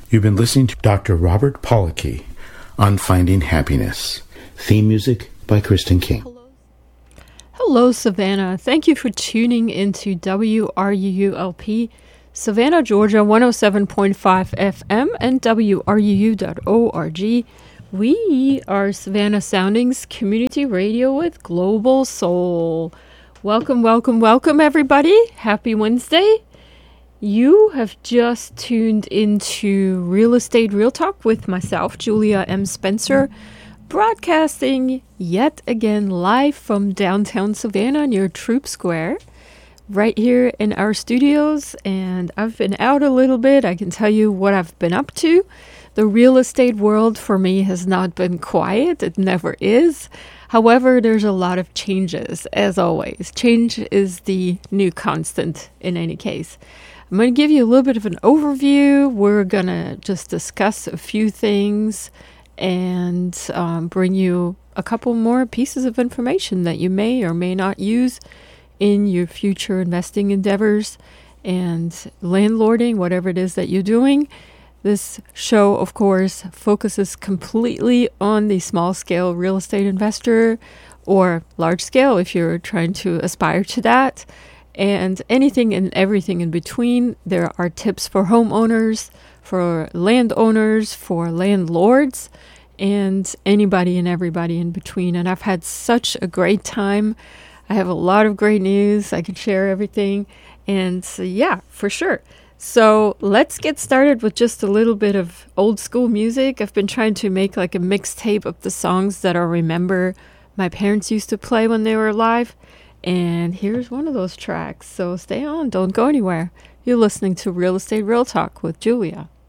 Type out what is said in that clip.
You've been listening to Dr. Robert Pollocky on Finding Happiness. Theme music by Kristen King. Hello, Savannah. Thank you for tuning into WRUULP, Savannah, Georgia, 107.5 FM and WRUU.org. We are Savannah Soundings Community Radio with Global Soul. Welcome, welcome, welcome, everybody. Happy Wednesday. You have just tuned into Real Estate Real Talk with myself, Julia M. Spencer, broadcasting yet again live from downtown Savannah near Troop Square, right here in our studios. And I've been out a little bit. I can tell you what I've been up to. The real estate world for me has not been quiet. It never is. However, there's a lot of changes, as always. Change is the new constant in any case. I'm going to give you a little bit of an overview. We're going to just discuss a few things and bring you a couple more pieces of information that you may or may not use in your future investing endeavors and landlording, whatever it is that you're doing. This show, of course, focuses completely on the small-scale real estate investor or large-scale if you're trying to aspire to that, and anything and everything in between. There are tips for homeowners, for landowners, for landlords, and anybody and everybody in between. And I've had such a great time. I have a lot of great news. I can share everything. And yeah, for sure. So let's get started with just a little bit of old school music. I've been trying to make like a mixtape of the songs that I remember my parents used to play when they were alive. And here's one of those tracks. So stay on, don't go anywhere. You're listening to Real Estate Real Talk with Julia.